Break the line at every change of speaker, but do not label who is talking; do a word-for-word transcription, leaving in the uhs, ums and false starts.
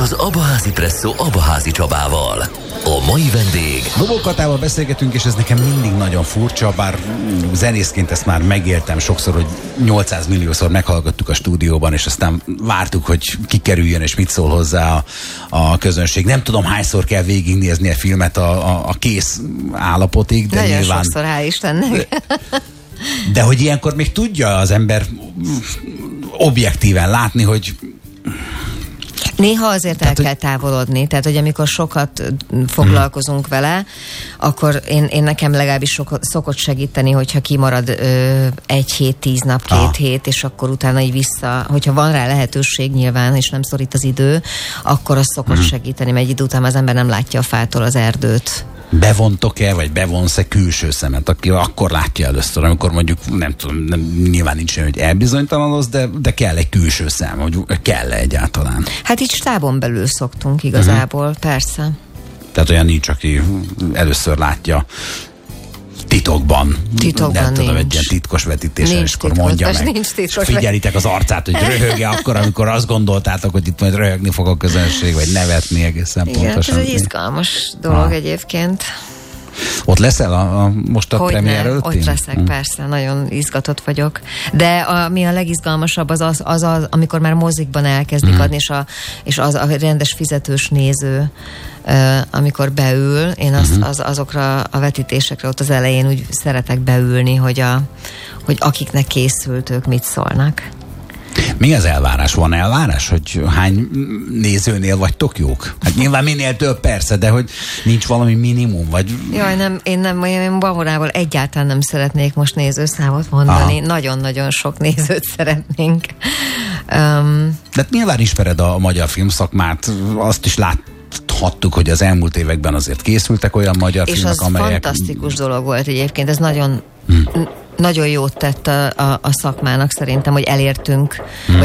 az Abaházi Presszó Abaházi Csabával. A mai vendég...
Dobó Katával beszélgetünk, és ez nekem mindig nagyon furcsa, bár zenészként ezt már megéltem sokszor, hogy nyolcszáz milliószor meghallgattuk a stúdióban, és aztán vártuk, hogy kikerüljön, és mit szól hozzá a, a közönség. Nem tudom, hányszor kell végignézni a filmet a, a, a kész állapotig, de
nagyon
nyilván...
sokszor, hál' Istennek.
De hogy ilyenkor még tudja az ember objektíven látni, hogy...
Néha azért tehát, el kell távolodni, tehát hogy amikor sokat foglalkozunk hmm. vele, akkor én, én nekem legalábbis sok, szokott segíteni, hogyha kimarad ö, egy hét, tíz nap, két ah. hét, és akkor utána így vissza, hogyha van rá lehetőség nyilván, és nem szorít az idő, akkor az szokott hmm. segíteni, mert egy idő után az ember nem látja a fától az erdőt.
Bevontok-e, vagy bevonsz-e külső szemet, aki akkor látja először, amikor mondjuk, nem tudom, nem, nyilván nincs olyan, hogy elbizonytalanoz, de, de kell egy külső szem, hogy kell-e egyáltalán?
Hát így stábon belül szoktunk igazából, uh-huh. persze.
Tehát olyan nincs, aki először látja titokban.
Titokban
nem tudom,
nincs.
egy ilyen titkos vetítésen,
nincs
és akkor mondja meg.
Nincs
és figyelitek az arcát, hogy röhög-e akkor, amikor azt gondoltátok, hogy itt majd röhögni fog a közönség, vagy nevetni egészen
igen,
pontosan.
Ez egy izgalmas dolog ah. egyébként.
Ott leszel a, a most a
Hogyne,
premier előtt?
ott leszek, hmm. persze, nagyon izgatott vagyok. De ami a legizgalmasabb az az, az, az amikor már mozikban elkezdik hmm. adni, és, a, és az a rendes fizetős néző, uh, amikor beül, én az, hmm. az, azokra a vetítésekre ott az elején úgy szeretek beülni, hogy, a, hogy akiknek készült, ők mit szólnak.
Mi az elvárás? Van elvárás, hogy hány nézőnél vagytok jók? Hát nyilván minél több persze, de hogy nincs valami minimum, vagy... Jaj,
nem, én nem, én Bavonával egyáltalán nem szeretnék most nézőszámot mondani. Aha. Nagyon-nagyon sok nézőt szeretnénk. Um,
de nyilván ismered a magyar filmszakmát, azt is láthattuk, hogy az elmúlt években azért készültek olyan magyar
és
filmek, amelyek...
És az fantasztikus dolog volt egyébként, ez nagyon... Hmm. Nagyon jót tett a, a, a szakmának szerintem, hogy elértünk, hmm.